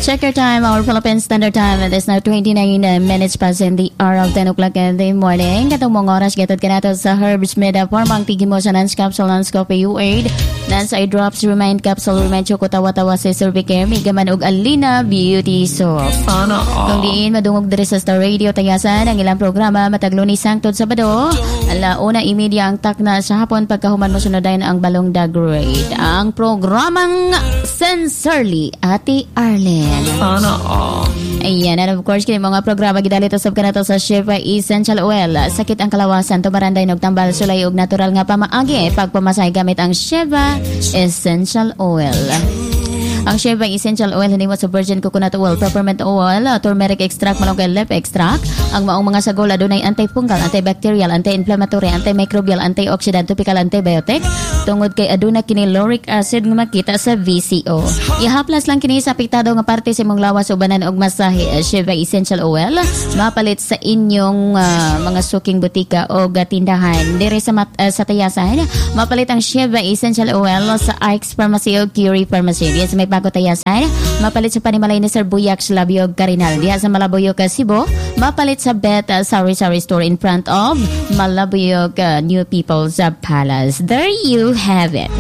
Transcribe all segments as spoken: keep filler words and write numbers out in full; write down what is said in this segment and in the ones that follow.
Check your time, our Philippine Standard Time. It is now twenty-nine minutes past in the hour of ten o'clock in the morning. Katong mga oras, gatod ka nato sa Herbs Meda Formang Tigi mo sa Nance Capsule, Nance Coffee U eight, Nance Eye Drops, Remind Capsule, Remind Choco, Tawa-Tawa si Cervicare, Migaman og Alina Beauty Soap. Kung diin, madungog diri sa Star Radio Tayasan, ang ilang programa mataglunis sangtod Sabado. Alauna imedya ang takna sa hapon pagkahuman mo sunodayin ang Balong the Great. Ang programang Sincerely, Ate Arlen. Sana all. Ayan, and of course, kini mga programa gidalito sab kanato sa Sheva Essential Oil. Sakit ang kalawasan, tumaranday og tambal, sulay og natural nga pamaagi pagpamasahe gamit ang Sheva Essential Oil. Ang Sheva Essential Oil hindi mo sa virgin coconut oil, peppermint oil, turmeric extract, malunggay leaf extract. Ang maong mga sagol adunay antifungal, antibacterial, anti-inflammatory, antimicrobial, antioxidant, topical, antibiotic. Tungod kay aduna kini lauric acid nga makita sa V C O. Ihaplas lang kini sa apektado nga parte sa imong lawas ubanan og masahe. Sheva Essential Oil mapalit sa inyong uh, mga suking butika o tindahan. Dire sa mat, uh, sa tayasan, mapalit ang Sheva Essential Oil sa Ike's Pharmacy o Curie Pharmacy. Diyan sa may bago tayasan, mapalit sa panimalay ni Sir Buyak Labiog Carinal. Diyan sa Malabuyog Cebu, mapalit sa Bet uh, Sari Sari Store in front of Malabuyog uh, New People's uh, Palace. There you have it.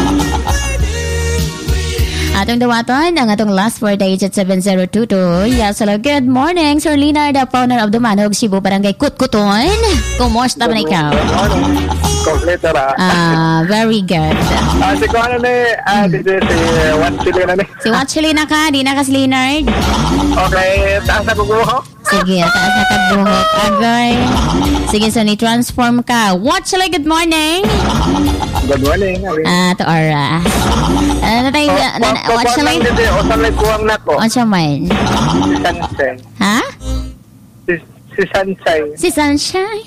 Atong dawaton ang atong last four digit seven zero two two. Yes, hello, good morning, Sir Leonard, the founder of the Manog Cebu Barangay Kutkuton. Kumusta ba na ikaw? Good morning. Complete ra. Ah, very good. Ah, si ko ano ni, ah, si Watchili na ni. Si Watchili na ka, di na ka si Leonard. Okay, taas na kukuho. Sige, taas na kagbuhok. Agay. Sige, so ni-transform ka. Watchili, good morning. Good morning. Ah, to Aura. Ano tayo, Watchili? O sa may kuwang na ko. O siya man. Si Sunshine. Ha? Si, si Sunshine. Si Sunshine.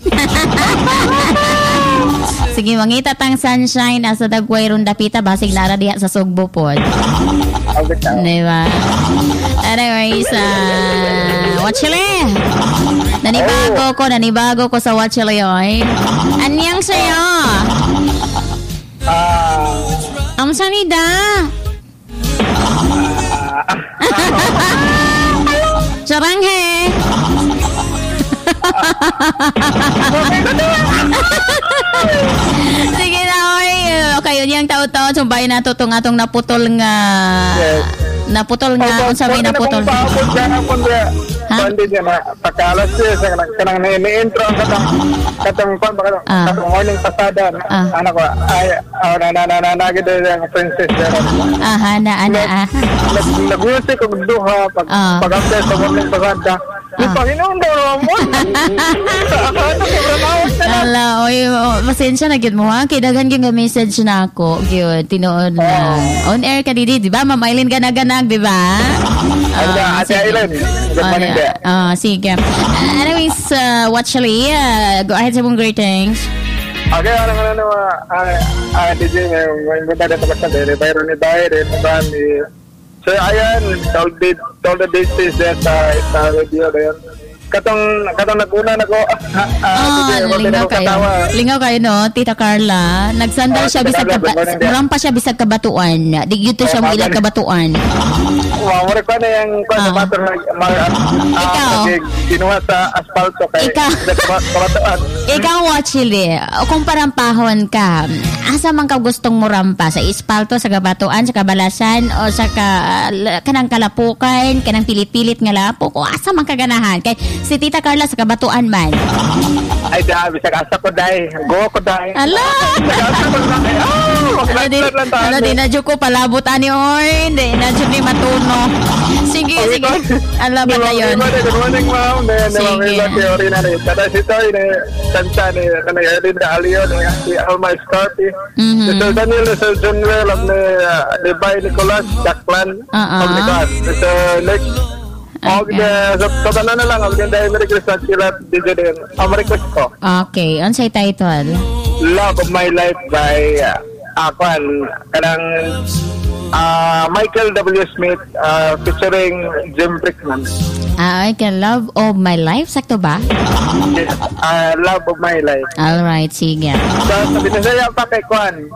Sige, mangita tang Sunshine asa dagway ron dapita basig nara diha sa Sugbo pod. Okay, tao. Diba? Anyways, uh, Watchili. Nanibago ko, nanibago ko sa Watchili, oy. Anyang sa'yo? Ah. Ang sanida. Saranghe. Sige na, oy. Okay, yun yung tao-tao. Sumbay na to itong atong naputol nga. Yes. Naputol nga. Kung sabi naputol. Ha? Hindi niya na pagkalas siya sa kanang ni-intro ang katang katang kwan ba katang Ah. katang morning pasada. Ah. Ano ko, ay, oh, na na na na na gid ang princess there. Aha, na, ana, ah. Nag-music ko duha pag Ah. pag-after sa morning pasada. Di pa hinuon daw mo. Ala, oy, oh, pasensya na gid mo ha. Kay daghan gyud nga message na ako. Gyud tinuod na. On air ka didi, di ba? Mamailin ka na ganag, di ba? Ano Ah, Ate sige. Aileen? Good morning there. Ah, sige. Uh, anyways, uh, Watchili, uh, go ahead sa mong greetings. Okay, ano nga na ah D J may imbita dito basta dere bayro ni Bayre ni Bani. So ayan, all the all the days is that sa radio dayon. Katong katong naguna nako Ah, lingaw kayo. Lingaw kayo, no? Tita Carla. Nagsandal Oh, siya Tita bisag Carla, kaba- good morning, dear. rampa siya bisag kabatuan. Di gyud siya Oh, mo ilang mabalik. kabatuan. Wow, wala ko na yung Ah. konsumator na Ikaw. kinuha sa asfalto kay Ikaw. kabatuan. Ikaw, Watchili, kung parampahon ka, asa man ka gustong mo rampa? Sa ispalto, sa kabatuan, sa kabalasan, o sa ka, kanang kalapukan, kanang pilit-pilit nga lapok, o asa man ka ganahan? Kay si Tita Carla sa kabatuan man. Ay, dabi sa asa ko dai. Go ko dai. Ala! Sa asa ko dai. Oh, Ano di, lang tayo. ano di na dyan ko palabot ani oy. Di na dyan ni matuno. Sige, sige. Ala ba na yun? Good morning, ma'am. Sige. Sige. Teori na rin. Kada si Toy, Sansa ni kanay Erlinda Alio, si Alma Scarpi, Mhm. si Sir Daniel, si Sir John Well, ni Levi Nicolas, Jacqueline, Ah, ah. Omnicat, si Sir Nick. Okay. Okay, sa tanan na lang, ang ganda yung Merry Christmas sila, D J din. Ang request ko, Okay, unsay title? Love of My Life by uh, Akwan, kanang uh, Michael W. Smith uh, featuring Jim Brickman. Ah, I can love of my life. Sakto ba? Yes, uh, Love of My Life. Alright, sige. So, sabi na sa'yo pa kay Kwan,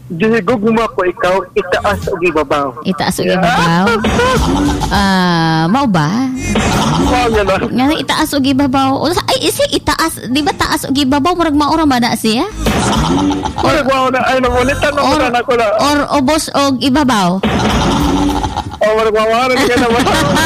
gihigugma ko ikaw, itaas o ibabaw. Itaas o ibabaw? Ah, mau ba? Wow, gano'n. Nga itaas o ibabaw. Ay, isi itaas, di ba taas o ibabaw? Murag maura ba na siya? Or, wow, na, ay, namulitan na or, ako na. Or ubos o ibabaw? Oh, murag mawaran ka naman.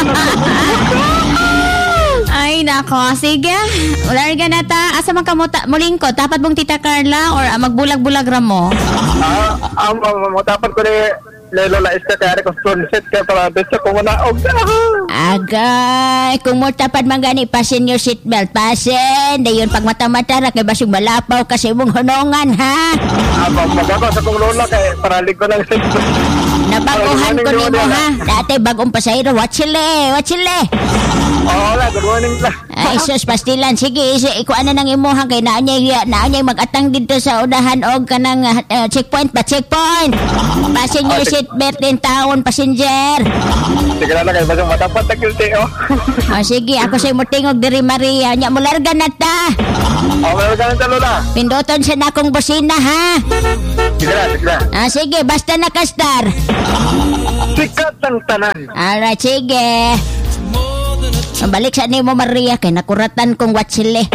Ay, nako. Sige. Ular ka na ta. Asa man ka mo ta- muling ko? Tapat mong Tita Carla or ah, magbulag-bulag ra mo? Ah, um, um, tapat ko ni Lola Iska kaya ko sunset kaya para dito ko manaog. Agay. Kung mo tapat man gani, pasin your seatbelt. Pasin. Dayon pag mata-mata ra kay basig malapaw kasi mong hunongan, ha? Ah, magagawa sa kong Lola kaya paralig ko lang seatbelt. Nabaguhan ko nimo, ha? Dati bagong pasayro. Watsile. Watsile. Oo, wala. Good morning lang. Ay, sus, pastilan. Sige, ikuha na ng imuhang kay naanyay, naanyay mag-atang dito sa udahan o kanang uh, checkpoint pa, checkpoint. Pasin your seatbelt din taon, passenger. Sige na lang, kayo matapat na kilti, oh. O, sige, ako sa'yo mo tingog diri Maria. Nya mo larga na ta. O, larga na ta, Lola. Pinduton sa nakong busina, ha? Sige na, sige na. Ah, sige, basta nakastar. Sikat ang tanan. Alright, sige. Balik sa nimo Maria kay nakuratan kong watsile.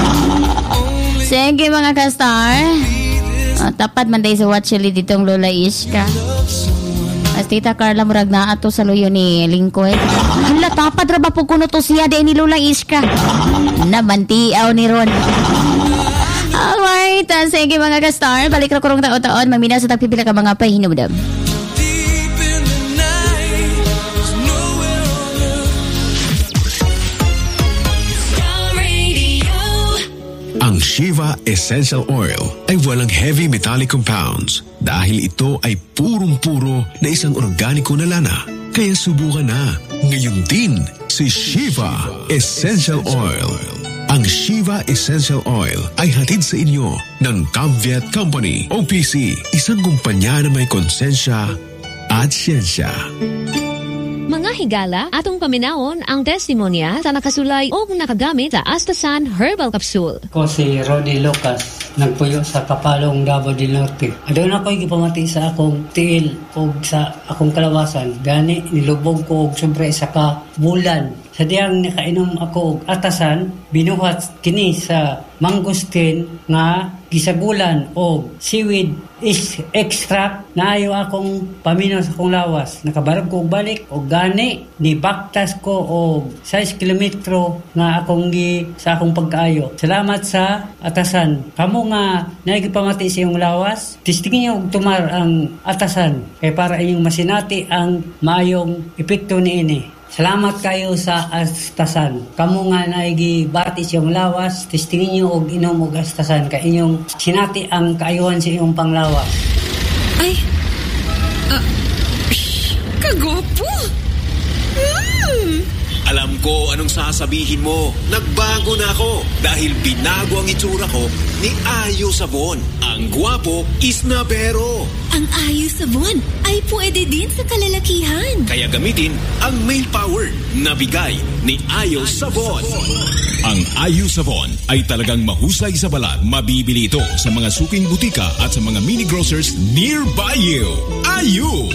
Sige mga ka-star. Oh, tapat man tayo sa watsile ditong Lola Iska. As Tita Carla murag na ato sa luyo ni Lingkoy. Hala, tapat ra ba po kuno to siya di ni Lola Iska? Namantiaw ni Ron. Alright, uh, sige mga ka-star. Balik ra kurong tao-taon. Mamina sa tagpipila ka mga pahinumdam. Ang Shiva Essential Oil ay walang heavy metallic compounds dahil ito ay purong-puro na isang organiko na lana. Kaya subukan na ngayon din si Shiva Essential Oil. Ang Shiva Essential Oil ay hatid sa inyo ng Camviet Company o P C, isang kumpanya na may konsensya at siyensya. Mga higala, atong paminawon ang testimonya sa nakasulay o nakagamit sa Astasan Herbal Capsule. Ako si Rodi Lucas, nagpuyo sa Kapalong, Davao del Norte. Doon ako'y gipamati sa akong tiil o sa akong kalawasan. Gani, nilubog ko og sobre sa kabulan. Sa diyang nakainom ako og atasan, binuhat kini sa mangustin nga gisagulan o seaweed is extract na ayo akong paminaw sa akong lawas. Nakabarog ko og balik o gani ni baktas ko og sais kilometro nga akong gi sa akong pagkaayo. Salamat sa atasan. Kamo nga naigipamati sa iyong lawas, tistingin niyo og tumar ang atasan kay para inyong masinati ang maayong epekto niini. Salamat kayo sa astasan. Kamu nga naigibati siyang lawas, testingin niyo og inom og astasan kay inyong sinati ang kaayuhan sa iyong panglawas. Ay, uh, kagwapo! Mm. Alam ko anong sasabihin mo. Nagbago na ako dahil binago ang itsura ko ni Ayo Sabon. Ang gwapo is na pero. Ang Ayo Sabon ay pwede din sa kalalakihan. Kaya gamitin ang male power na bigay ni Ayo Sabon. Ang Ayo Sabon ay talagang mahusay sa balat. Mabibili ito sa mga suking butika at sa mga mini grocers nearby you. Ayo!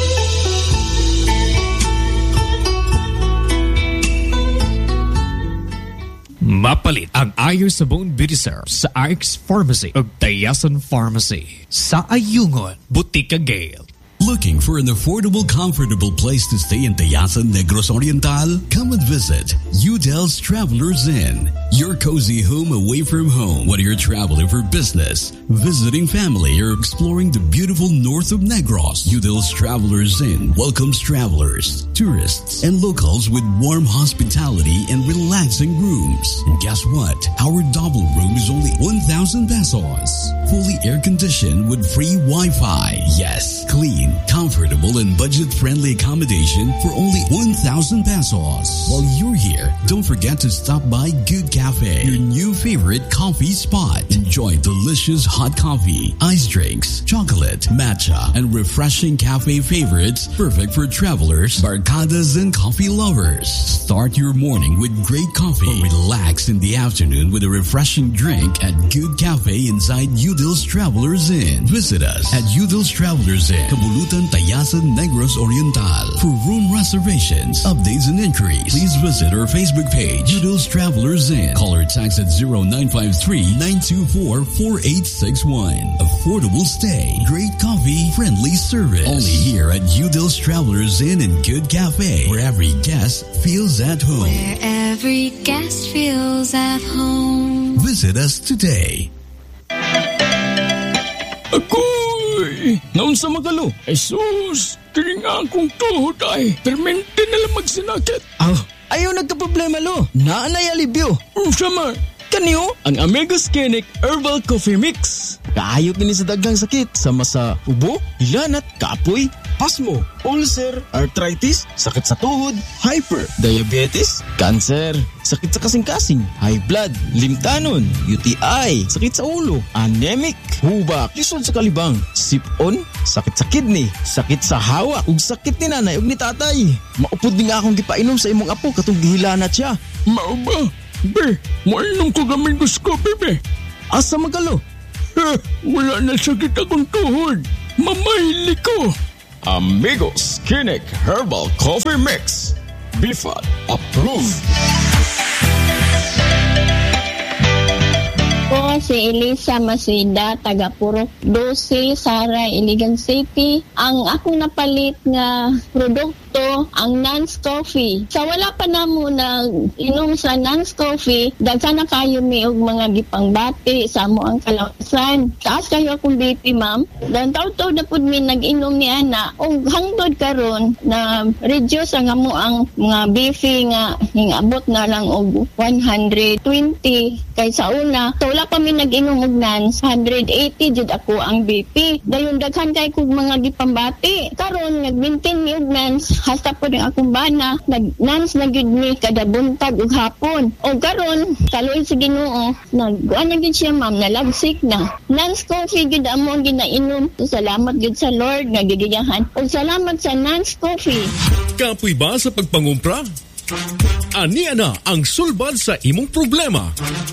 Mapalit ang Ayo Sabon Beauty Serum sa R X Pharmacy o Tayasan Pharmacy sa Ayungon, Butika Gale. Looking for an affordable, comfortable place to stay in Tayasan, Negros Oriental? Come and visit Udell's Travelers Inn. Your cozy home away from home. Whether you're traveling for business, visiting family, or exploring the beautiful north of Negros, Udell's Travelers Inn welcomes travelers, tourists, and locals with warm hospitality and relaxing rooms. And guess what? Our double room is only one thousand pesos. Fully air-conditioned with free Wi-Fi. Yes, clean, comfortable, and budget-friendly accommodation for only one thousand pesos. While you're here, don't forget to stop by Good Cafe, your new favorite coffee spot. Enjoy delicious hot coffee, ice drinks, chocolate, matcha, and refreshing cafe favorites perfect for travelers, barcadas, and coffee lovers. Start your morning with great coffee or relax in the afternoon with a refreshing drink at Good Cafe inside Udell Udil's Travelers Inn. Visit us at Udil's Travelers Inn, Kabulutan, Tayasan, Negros Oriental. For room reservations, updates, and inquiries, please visit our Facebook page, Udil's Travelers Inn. Call or text at zero nine five three, nine two four, four eight six one. Affordable stay, great coffee, friendly service. Only here at Udil's Travelers Inn and Good Cafe, where every guest feels at home. Where every guest feels at home. Visit us today. Agoy! Naunsa magalo? Jesus! Kini nga akong tuhod ay. Permente na lang magsinakit. Ah, ayaw nagka-problema lo. Naanay alibyo. Unsa man? Kanyo? Ang Amigos Clinic Herbal Coffee Mix. Kaayot kini sa daghang sakit. Sama sa ubo, hilanat, kapoy, pasmo, ulcer, arthritis, sakit sa tuhod, hyper, diabetes, cancer, sakit sa kasing-kasing, high blood, limtanon, U T I, sakit sa ulo, anemic, hubak, lisod sa kalibang, sipon, sakit sa kidney, sakit sa hawak, ug sakit ni nanay ug ni tatay. Maupod din nga akong gipainom sa imong apo katong gihilanat siya. Mao ba? Be, mainom ko gamay gusto, bebe. Asa magalo? Eh, wala na sakit akong tuhod. Mamahili ko. Amigos Clinic Herbal Coffee Mix. B F A D approved. Ako si Elisa Masida, taga Purok twelve, Sara, Iligan City. Ang akong napalit nga produkto, ang Nance Coffee. Sa wala pa na mo na inom sa Nance Coffee, daghan na kayo may og mga gipangbati sa mo ang kalawasan. Taas kayo akong B P, ma'am. Dan taw-taw na pud mi nag-inom ni ana. Og hangtod karon na reduce ang amo ang mga B P nga hingabot na lang og one hundred twenty kay sa una. So, wala pa mi nag-inom og Nance, one hundred eighty jud ako ang B P. Dayon daghan kay kog mga gipambati. Karon nag-maintain mi og Nance hasta po rin akong bana, nag-Nance na gyud mi kada buntag ug hapon. O karon kaluoy sa Ginoo, nag-guan na gyud siya, ma'am, nalagsik na. Nance Coffee gyud amo ang ginainom. So, salamat gyud sa Lord nga gigiyahan. O salamat sa Nance Coffee. Kapoy ba sa pagpangumpra? Ani ana ang sulbad sa imong problema.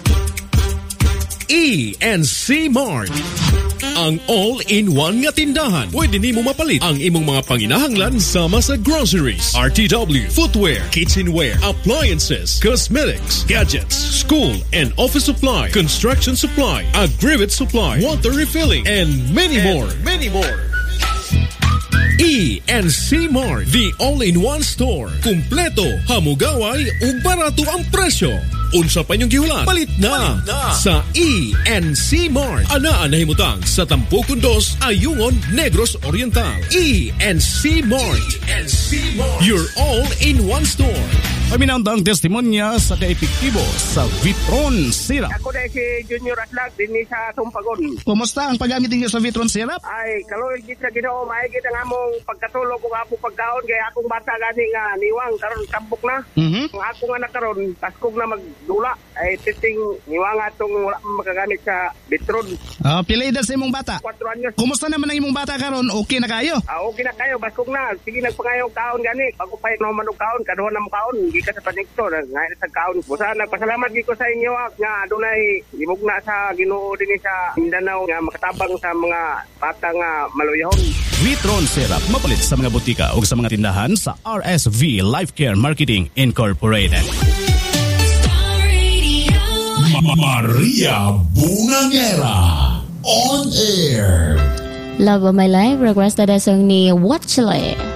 E and C Mart, ang all-in-one nga tindahan. Pwede nimo mapalit ang imong mga panginahanglan sama sa groceries, R T W, footwear, kitchenware, appliances, cosmetics, gadgets, school and office supply, construction supply, aggregate supply, water refilling, and many and more. Many more. E and C Mart, the all-in-one store. Kumpleto, hamugaway ug barato ang presyo. Unsa pa niyong gihulat? Palit na, Palit na sa E and C Mart. Anaan na himutang sa Tampukon dos, Ayungon, Negros Oriental. E and C Mart. E and C Mart. Your all-in-one store. Paminandang testimonya sa kaepektibo sa Vitron Syrup. Ako na si Junior Atlag din sa Tumpagon. Kumusta ang paggamit ninyo sa Vitron Syrup? Ay, kaloy gid sa Ginoo, maigit ang among pagkatulog ug apo pagkaon kay akong bata gani nga niwang karon kambok na. Mhm. Ang ako nga na karon, taskog na magdula ay titing niwang atong wala makagamit sa Vitron. Ah, pila edad sa imong bata? four anyos. Kumusta naman ang imong bata karon? Okay na kayo? Ah, okay na kayo, baskog na. Sige nagpangayong kaon gani. Pag upay no man og kaon, kaduha na mo kaon, gi ka sa panekto ngayon sa kaon. Busa nagpasalamat gid ko sa inyo nga adunay gimugna sa Ginoo dinhi sa Mindanao nga makatabang sa mga bata nga maluyahon. Vitron Syrup mapalit sa mga butika o sa mga tindahan sa R S V Life Care Marketing Incorporated. Maria Bungangera on air. Love of My Life requested a song ni Watchley.